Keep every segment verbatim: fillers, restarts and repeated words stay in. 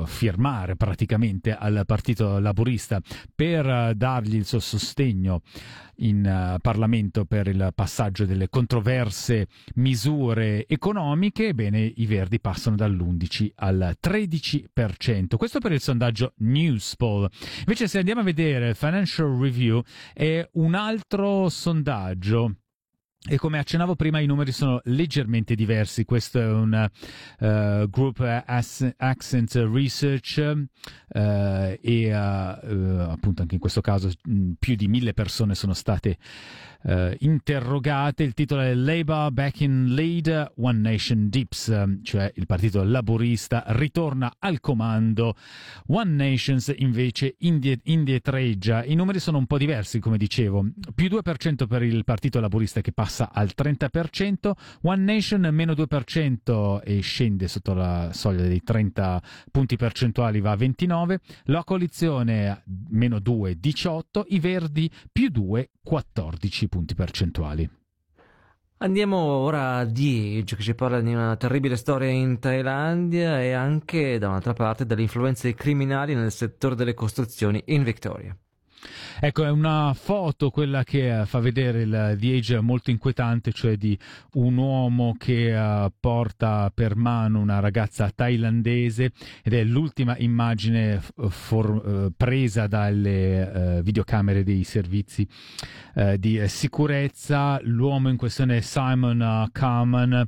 uh, firmare praticamente al Partito Laburista per uh, dargli il suo sostegno in uh, Parlamento per il passaggio delle controverse misure economiche. Ebbene, i Verdi passano dall'undici al tredici per cento. Questo per il sondaggio Newspoll. Invece, se andiamo a vedere Financial Review, è un altro sondaggio. E come accennavo prima, i numeri sono leggermente diversi. Questo è un uh, Group Accent Research uh, e uh, uh, appunto anche in questo caso mh, più di mille persone sono state uh, interrogate. Il titolo è Labour Back in Lead, One Nation Dips, cioè il partito laburista ritorna al comando, One Nations invece indie- indietreggia. I numeri sono un po' diversi, come dicevo, più due per cento per il partito laburista che passa al trenta per cento, One Nation meno due per cento e scende sotto la soglia dei trenta punti percentuali, va a ventinove, la coalizione meno due, diciotto, i Verdi più due, quattordici punti percentuali. Andiamo ora a The Age, che ci parla di una terribile storia in Thailandia e anche, da un'altra parte, delle influenze criminali nel settore delle costruzioni in Victoria. Ecco, è una foto quella che uh, fa vedere il The Age molto inquietante, cioè di un uomo che uh, porta per mano una ragazza thailandese, ed è l'ultima immagine for, uh, presa dalle uh, videocamere dei servizi uh, di uh, sicurezza. L'uomo in questione è Simon uh, Carman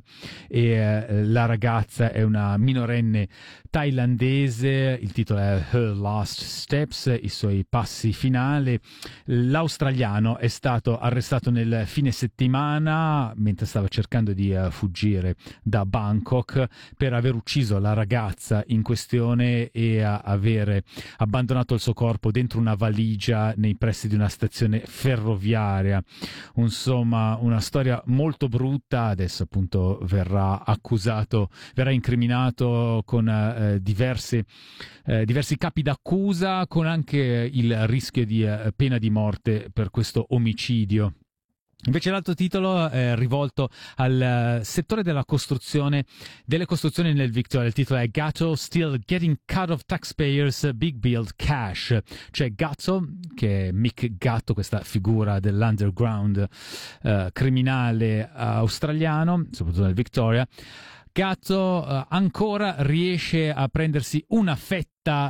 e uh, la ragazza è una minorenne thailandese. Il titolo è Her Last Steps, i suoi passi finali. L'australiano è stato arrestato nel fine settimana mentre stava cercando di uh, fuggire da Bangkok per aver ucciso la ragazza in questione e uh, avere abbandonato il suo corpo dentro una valigia nei pressi di una stazione ferroviaria. Insomma, una storia molto brutta. Adesso appunto verrà accusato, verrà incriminato con uh, diverse, uh, diversi capi d'accusa, con anche il rischio di uh, pena di morte per questo omicidio. Invece l'altro titolo è rivolto al uh, settore della costruzione, delle costruzioni nel Victoria. Il titolo è Gatto Still Getting Cut of Taxpayers Big Build Cash. Cioè Gatto, che è Mick Gatto, questa figura dell'underground uh, criminale uh, australiano, soprattutto nel Victoria. Gatto uh, ancora riesce a prendersi una fetta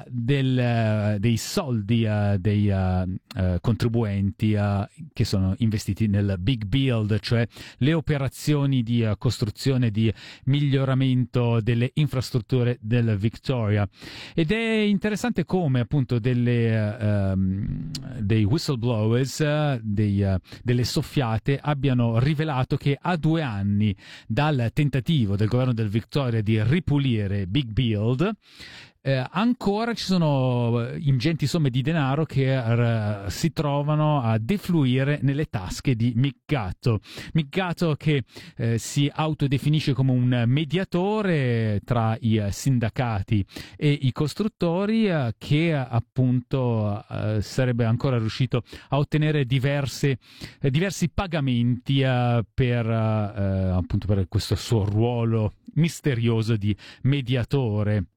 del, uh, dei soldi uh, dei uh, uh, contribuenti uh, che sono investiti nel Big Build, cioè le operazioni di uh, costruzione, di miglioramento delle infrastrutture del Victoria. Ed è interessante come appunto delle, uh, um, dei whistleblowers, uh, dei, uh, delle soffiate abbiano rivelato che a due anni dal tentativo del governo del Victoria di ripulire Big Build, Eh, ancora ci sono ingenti somme di denaro che uh, si trovano a defluire nelle tasche di Mick Gatto. Mick Gatto che eh, si autodefinisce come un mediatore tra i uh, sindacati e i costruttori, uh, che uh, appunto uh, sarebbe ancora riuscito a ottenere diverse, eh, diversi pagamenti uh, per, uh, uh, appunto per questo suo ruolo misterioso di mediatore.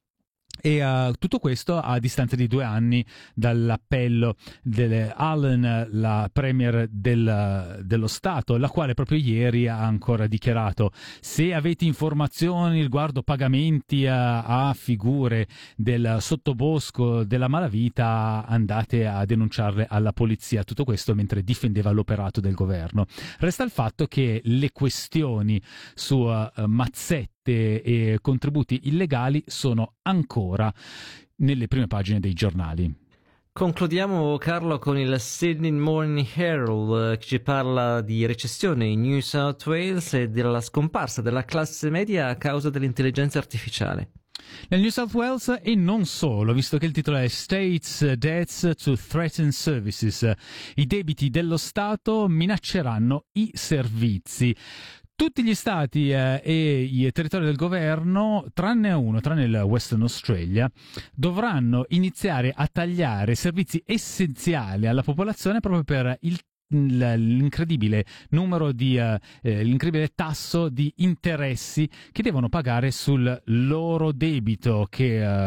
E uh, tutto questo a distanza di due anni dall'appello di Allen, la premier del, dello Stato, la quale proprio ieri ha ancora dichiarato: se avete informazioni riguardo pagamenti a, a figure del sottobosco della malavita, andate a denunciarle alla polizia. Tutto questo mentre difendeva l'operato del governo. Resta il fatto che le questioni su uh, Mazzetti e contributi illegali sono ancora nelle prime pagine dei giornali. Concludiamo, Carlo, con il Sydney Morning Herald, che ci parla di recessione in New South Wales e della scomparsa della classe media a causa dell'intelligenza artificiale. Nel New South Wales e non solo, visto che il titolo è States Debts to Threaten Services, i debiti dello Stato minacceranno i servizi. Tutti gli stati eh, e i territori del governo, tranne uno, tranne il Western Australia, dovranno iniziare a tagliare servizi essenziali alla popolazione proprio per il l'incredibile numero di uh, eh, l'incredibile tasso di interessi che devono pagare sul loro debito, che uh,